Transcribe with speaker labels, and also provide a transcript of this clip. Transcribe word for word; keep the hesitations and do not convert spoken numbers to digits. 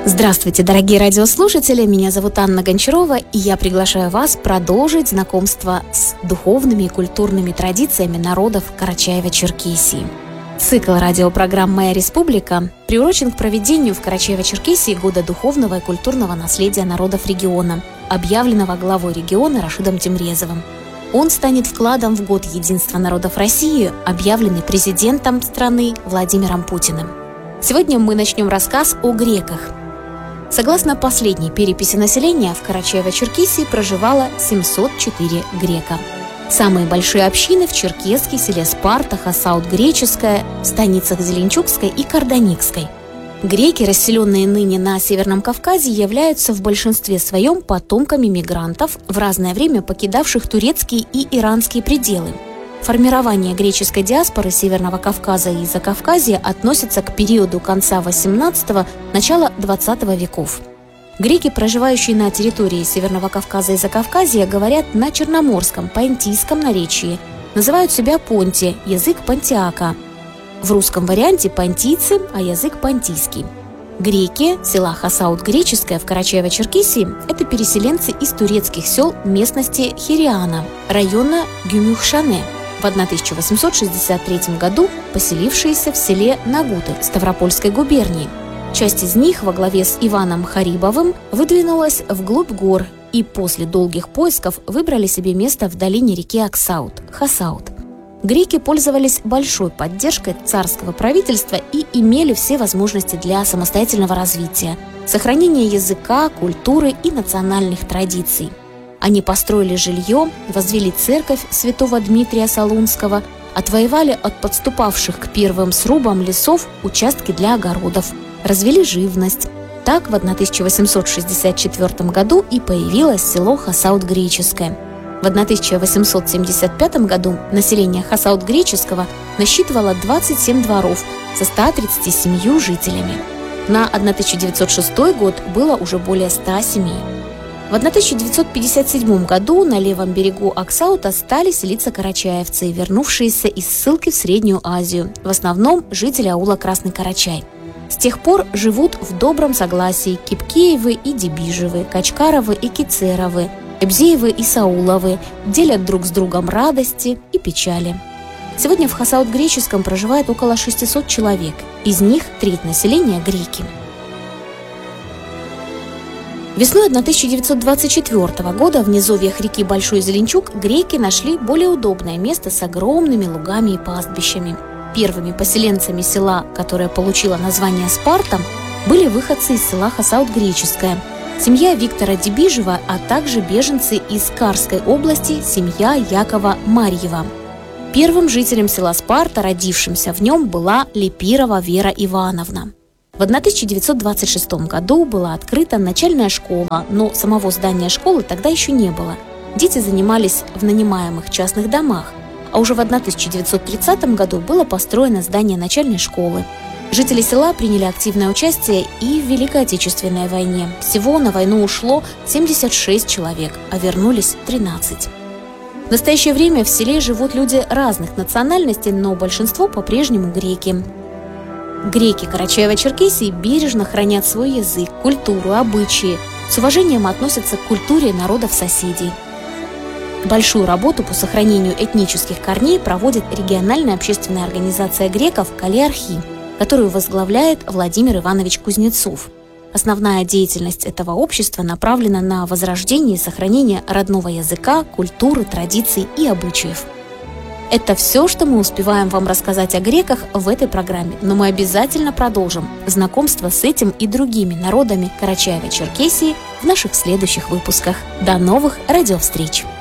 Speaker 1: Здравствуйте, дорогие радиослушатели, меня зовут Анна Гончарова, и я приглашаю вас продолжить знакомство с духовными и культурными традициями народов Карачаево-Черкесии. Цикл радиопрограмм «Моя республика» приурочен к проведению в Карачаево-Черкесии Года духовного и культурного наследия народов региона, объявленного главой региона Рашидом Тимрезовым. Он станет вкладом в Год единства народов России, объявленный президентом страны Владимиром Путиным. Сегодня мы начнем рассказ о греках. Согласно последней переписи населения, в Карачаево-Черкесии проживало семьсот четыре грека. Самые большие общины в Черкесске, селе Спарта, Хасаут-Греческая, в станицах Зеленчукской и Карданикской. Греки, расселенные ныне на Северном Кавказе, являются в большинстве своем потомками мигрантов, в разное время покидавших турецкие и иранские пределы. Формирование греческой диаспоры Северного Кавказа и Закавказья относится к периоду конца восемнадцатого – начала двадцатого веков. Греки, проживающие на территории Северного Кавказа и Закавказья, говорят на черноморском, понтийском наречии, называют себя понти, язык понтиака. В русском варианте понтийцы, а язык понтийский. Греки села Хасаут-Греческая в Карачаево-Черкесии – это переселенцы из турецких сел местности Хириана, района Гюмюхшане, в тысяча восемьсот шестьдесят третьем году поселившиеся в селе Нагуты Ставропольской губернии. Часть из них во главе с Иваном Харибовым выдвинулась вглубь гор и после долгих поисков выбрали себе место в долине реки Аксаут – Хасаут. Греки пользовались большой поддержкой царского правительства и имели все возможности для самостоятельного развития, сохранения языка, культуры и национальных традиций. Они построили жилье, возвели церковь святого Дмитрия Солунского, отвоевали от подступавших к первым срубам лесов участки для огородов, развели живность. Так в тысяча восемьсот шестьдесят четвёртом году и появилось село Хасаут-Греческое. В тысяча восемьсот семьдесят пятом году население Хасаут-Греческого насчитывало двадцать семь дворов со ста тридцатью семью жителями. На тысяча девятьсот шестой год было уже более ста семей. В тысяча девятьсот пятьдесят седьмом году на левом берегу Аксаута стали селиться карачаевцы, вернувшиеся из ссылки в Среднюю Азию, в основном жители аула Красный Карачай. С тех пор живут в добром согласии Кипкеевы и Дебижевы, Качкаровы и Кицеровы, Эбзеевы и Сауловы, делят друг с другом радости и печали. Сегодня в Хасаут-Греческом проживает около шестисот человек, из них треть населения – греки. Весной тысяча девятьсот двадцать четвёртого года в низовьях реки Большой Зеленчук греки нашли более удобное место с огромными лугами и пастбищами. Первыми поселенцами села, которое получило название Спарта, были выходцы из села Хасаут-Греческое, семья Виктора Дебижева, а также беженцы из Карской области, семья Якова Марьева. Первым жителем села Спарта, родившимся в нем, была Лепирова Вера Ивановна. В тысяча девятьсот двадцать шестом году была открыта начальная школа, но самого здания школы тогда еще не было. Дети занимались в нанимаемых частных домах, а уже в тысяча девятьсот тридцатом году было построено здание начальной школы. Жители села приняли активное участие и в Великой Отечественной войне. Всего на войну ушло семьдесят шесть человек, а вернулись тринадцать. В настоящее время в селе живут люди разных национальностей, но большинство по-прежнему греки. Греки Карачаево-Черкесии бережно хранят свой язык, культуру, обычаи, с уважением относятся к культуре народов-соседей. Большую работу по сохранению этнических корней проводит региональная общественная организация греков «Калиархи», которую возглавляет Владимир Иванович Кузнецов. Основная деятельность этого общества направлена на возрождение и сохранение родного языка, культуры, традиций и обычаев. Это все, что мы успеваем вам рассказать о греках в этой программе, но мы обязательно продолжим знакомство с этим и другими народами Карачаево-Черкесии в наших следующих выпусках. До новых радиовстреч!